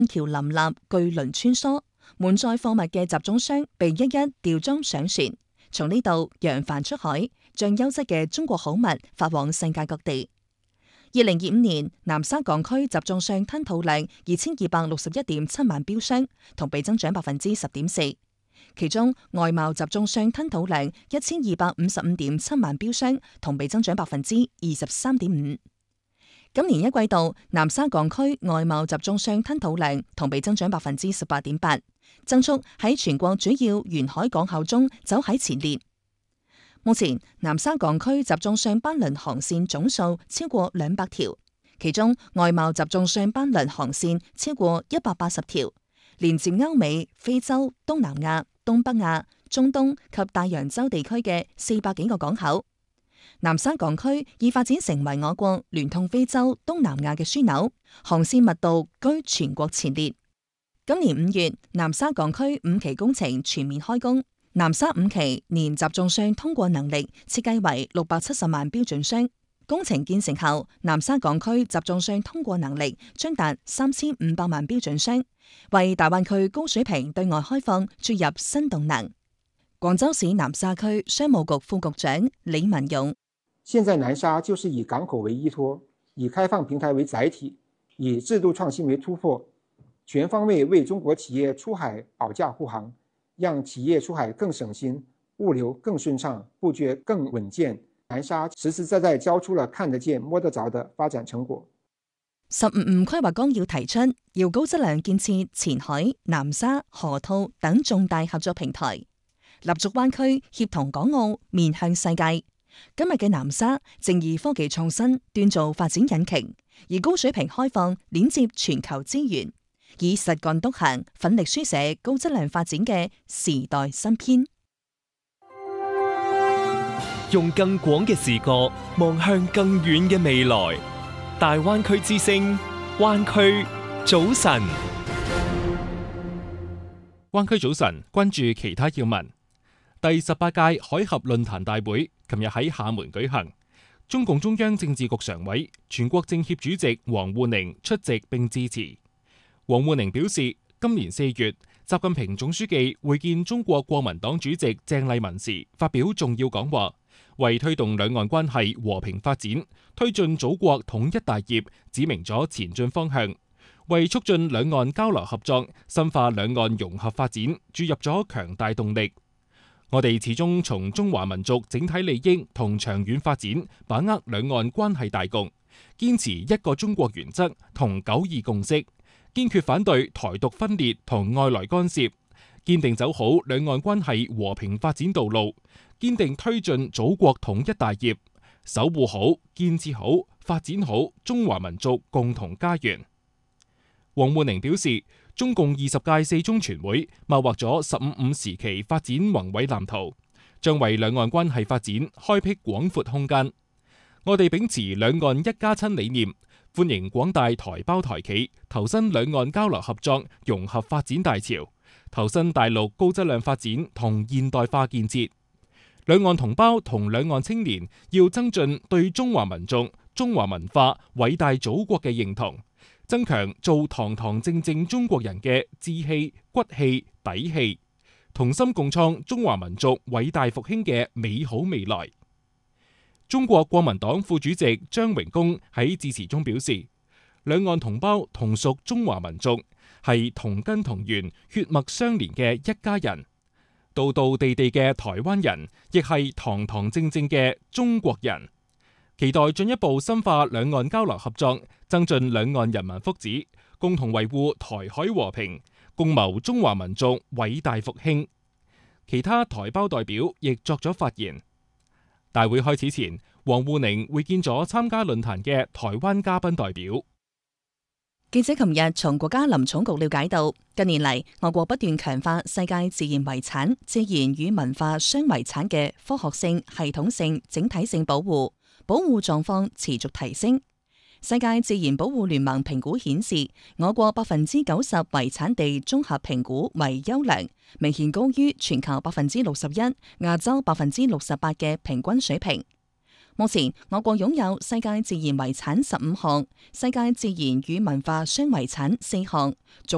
橋林立，巨輪穿梭，滿載貨物嘅集裝箱被一一吊裝上船，從呢度揚帆出海，將優質嘅中國好物發往世界各地。2025年南沙港區集裝箱吞吐量2261.7萬標箱，同比增長10.4%。其中外貿集裝箱吞吐量1255.7萬標箱，同比增長23.5%。今年一季度，南沙港區外貿集裝箱吞吐量同比增長18.8%，增速喺全國主要沿海港口中走喺前列。目前，南沙港區集裝箱班輪航線總數超過200條，其中外貿集裝箱班輪航線超過180條，連接歐美、非洲、東南亞、東北亞、中東及大洋洲地區嘅400幾個港口。南沙港區已發展成為我國聯通非洲、東南亞嘅樞紐，航線密度居全國前列。今年5月，南沙港區5期工程全面開工。南沙5期年集裝箱通過能力設計為670萬標準箱，工程建成後，南沙港區集裝箱通過能力將達3500萬標準箱，為大灣區高水平對外開放注入新動能。廣州市南沙區商務局副局長李文勇： 現在南沙就是以港口為依託，以開放平台為載體，以制度創新為突破，全方位為中國企業出海保駕護航，讓企業出海更省心，物流更順暢，布局更穩健。南沙實實在在交出了看得見摸得着的發展成果。 15規劃綱要提出，要高質量建設前海、南沙、河套等重大合作平台，立足灣區，協同港澳，面向世界。今日嘅南沙正以科技創新鍛造發展引擎，以高水平開放鏈接全球資源，以實幹督行，奮力書寫高質量發展嘅時代新篇。 用更廣嘅視角望向更遠嘅未來。大灣區之聲，灣區早晨。 灣區早晨，關注其他要聞。第18屆海峽論壇大會琴日喺廈門舉行，中共中央政治局常委、全國政協主席王滬寧出席並致辭。王滬寧表示，今年4月，習近平總書記會見中國國民黨主席鄭麗文時，發表重要講話，為推動兩岸關係和平發展、推進祖國統一大業指明咗前進方向，為促進兩岸交流合作、深化兩岸融合發展注入咗強大動力。我哋始終從中華民族整體利益同長遠發展，把握兩岸關係大局，堅持一個中國原則同九二共識，堅決反對台獨分裂同外來干涉，堅定走好兩岸關係和平發展道路，堅定推進祖國統一大業，守護好、建設好、發展好中華民族共同家園。王滬寧表示，中共20屆四中全會謀劃咗15時期發展宏偉藍圖，將為兩岸關係發展開闢廣闊空間。我哋秉持兩岸一家親理念，歡迎廣大台胞台企投身兩岸交流合作融合發展大潮，投身大陸高質量發展同現代化建設。兩岸同胞同兩岸青年要增進對中華民族、中華文化、偉大祖國嘅認同，增強做堂堂正正中國人嘅志氣、骨氣、底氣，同心共創中華民族偉大復興嘅美好未來。中國國民黨副主席張榮恭喺致辭中表示，兩岸同胞同屬中華民族，係同根同源、血脈相連嘅一家人。道道地地嘅台灣人，亦係堂堂正正嘅中國人。期待進一步深化兩岸交流合作，增進兩岸人民福祉，共同維護台海和平，共謀中華民族偉大復興。其他台胞代表亦作咗發言。大會開始前，王滬寧會見咗參加論壇嘅台灣嘉賓代表。 記者琴日從國家林總局了解到，近年嚟我國不斷強化世界自然遺產、自然與文化雙遺產嘅科學性、系統性、整體性保護，保護狀況持續提升。世界自然保護聯盟評估顯示，我國90%遺產地綜合評估為優良，明顯高於全球61%、亞洲68%嘅平均水平。目前，我國擁有世界自然遺產15項，世界自然與文化雙遺產4項。